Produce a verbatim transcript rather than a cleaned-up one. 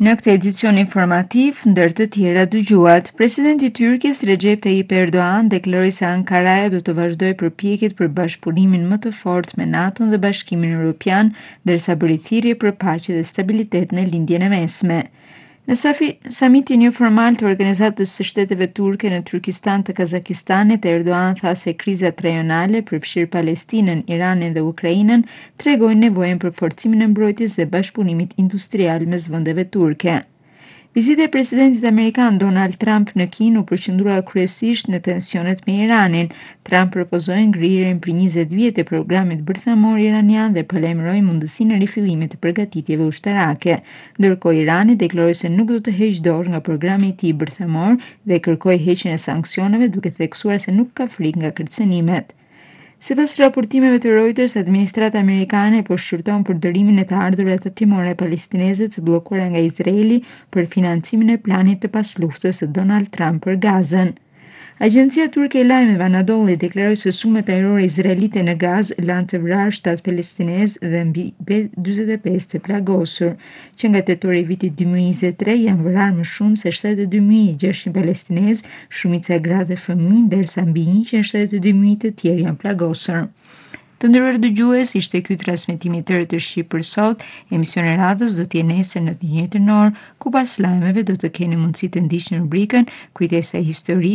Në këtë edicion informativ, ndër të tjera dëgjuat, presidenti i Tyrkisë Recep Tayyip Erdogan deklaroi se Ankaraja do të vazhdojë përpjekjet për bashkëpunimin më të fortë me NATO-n dhe Bashkimin Evropian, ndërsa bëri thirrje për paqe dhe stabilitet në lindjen e mesme. Në samitin jo formal të Organizatës së Shteteve Turke në Turkistan të Kazakistanit, Erdogan tha se krizat rajonale, përfshirë Palestinën, Iranin dhe Ukrainën, tregojnë nevojën për forcimin e mbrojtjes dhe bashkëpunimit industrial mes vendeve turke. Vizita e presidentit amerikan Donald Trump në Kinë u përqendrua kryesisht në tensionet me Iranin. Trump propozoi ngrirjen për njëzet vjet e programit bërthamor iranian dhe paralajmëroi mundësinë e rifillimit të përgatitjeve ushtarake. Ndërkohë Irani deklaroi se nuk do të heqë dorë nga programi i tij bërthamor dhe kërkoi heqjen e sanksioneve, duke theksuar se nuk ka frikë nga kërcënimet. Sipas raportimeve të Reuters, administrata amerikane po shqyrton përdorimin e të ardhurave të timore palestineze të bllokuara nga Izraeli për financimin e planit të pasluftës së Donald Trump për Gazën. Agjencia turke e lajmeve Anadolu deklaroi se sumet ajrore izraelite në Gazë lanë të vrarë shtatë palestinezë dhe mbi dyzet e pesë të plagosur, që nga tetori i vitit dy mijë e njëzet e tre janë vrarë më shumë se shtatëdhjetë e dy mijë e gjashtëqind palestinezë, shumica e gra dhe fëmijë, ndërsa mbi njëqind e shtatëdhjetë e dy mijë të tjerë janë plagosur. Të nderuar dëgjues, ishte ky transmetimi i tërë të Shqip për sot. Emisioni i radhës do të jetë nesër në të njëjtën orë, ku pas lajmeve do të keni mundësi të ndiqni rubrikën Kujtesa historike